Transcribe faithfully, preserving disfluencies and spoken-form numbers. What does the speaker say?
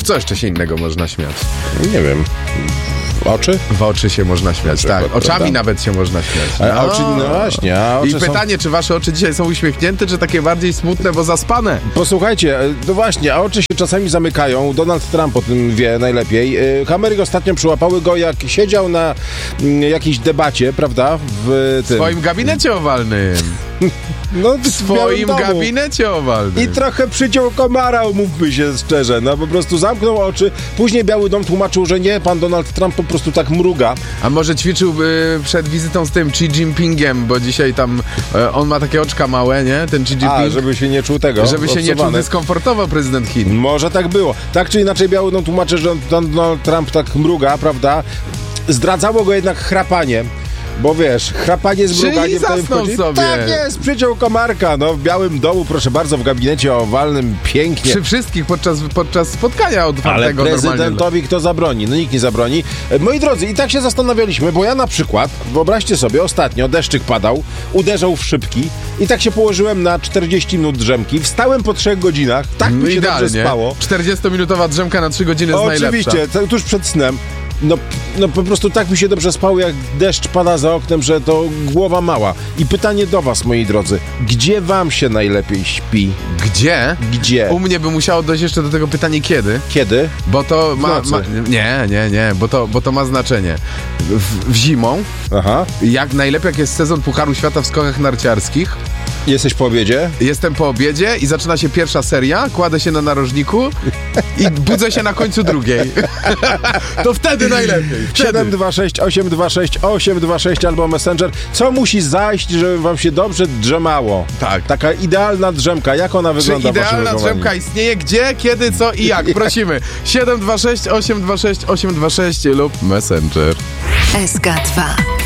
co jeszcze się innego można śmiać? Nie wiem. Oczy? W oczy się można śmiać, tak. Przykład, Oczami prawda? nawet się można śmiać. A, a oczy, no właśnie. A oczy I są... pytanie, czy wasze oczy dzisiaj są uśmiechnięte, czy takie bardziej smutne, bo zaspane? Posłuchajcie, no właśnie, a oczy się czasami zamykają. Donald Trump o tym wie najlepiej. Kamery ostatnio przyłapały go, jak siedział na mm, jakiejś debacie, prawda? W tym... W swoim gabinecie owalnym. No, W swoim gabinecie owalnym. I trochę przyciął komara, umówmy się szczerze. No po prostu zamknął oczy. Później Biały Dom tłumaczył, że nie, pan Donald Trump po prostu tak mruga. A może ćwiczył y, przed wizytą z tym Xi Jinpingiem, bo dzisiaj tam y, on ma takie oczka małe, nie? Ten Xi Jinping. A, żeby się nie czuł tego. Żeby się nie czuł dyskomfortowo prezydent Chin. Może tak było. Tak czy inaczej Biały Dom tłumaczy, że Donald Trump tak mruga, prawda? Zdradzało go jednak chrapanie. Bo wiesz, chrapanie z mruganiem... Czyli zasnął wchodzi... sobie. Tak jest, przyciął komarka, no w Białym Domu, proszę bardzo, w gabinecie owalnym, pięknie. Przy wszystkich podczas, podczas spotkania Ale otwartego prezydentowi normalnie. kto zabroni? No nikt nie zabroni. Moi drodzy, i tak się zastanawialiśmy, bo ja na przykład, wyobraźcie sobie, ostatnio deszczyk padał, uderzał w szybki i tak się położyłem na czterdzieści minut drzemki, wstałem po trzech godzinach, tak mi No się idealnie. dobrze spało. czterdziestominutowa drzemka na trzy godziny jest najlepsza. Oczywiście, to tuż przed snem. No, no po prostu tak mi się dobrze spało, jak deszcz pada za oknem, że to głowa mała. I pytanie do was, moi drodzy, gdzie wam się najlepiej śpi? Gdzie? Gdzie? U mnie by musiało dojść jeszcze do tego pytanie kiedy, Kiedy? bo to ma... nocy. ma nie, nie, nie, bo to, bo to ma znaczenie. W, w zimą, Aha. jak najlepiej jak jest sezon Pucharu Świata w skokach narciarskich, Jesteś po obiedzie? jestem po obiedzie i zaczyna się pierwsza seria, kładę się na narożniku i budzę się na końcu drugiej. To wtedy najlepiej. Wtedy. siedem dwa sześć osiem dwa sześć osiem dwa sześć albo Messenger. Co musi zajść, żeby wam się dobrze drzemało? Tak. Taka idealna drzemka. Jak ona Czy wygląda w waszym idealna wychowaniu? drzemka istnieje? Gdzie, kiedy, co i jak? Prosimy. siedem dwa sześć osiem dwa sześć osiem dwa sześć lub Messenger. S K dwa.